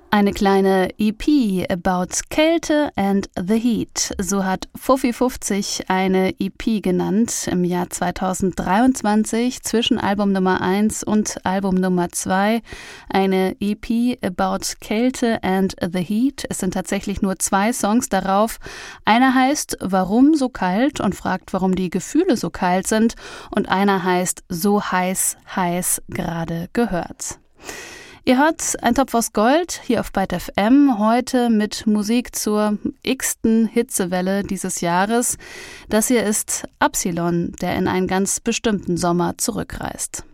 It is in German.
Eine kleine EP about Kälte and the Heat. So hat Fuffi50 eine EP genannt im Jahr 2023 zwischen Album Nummer 1 und Album Nummer 2. Eine EP about Kälte and the Heat. Es sind tatsächlich nur 2 Songs darauf. Einer heißt Warum so kalt und fragt, warum die Gefühle so kalt sind. Und einer heißt So heiß, heiß gerade gehört. Ihr hört ein Topf aus Gold hier auf Byte FM, heute mit Musik zur x-ten Hitzewelle dieses Jahres. Das hier ist Absilon, der in einen ganz bestimmten Sommer zurückreist.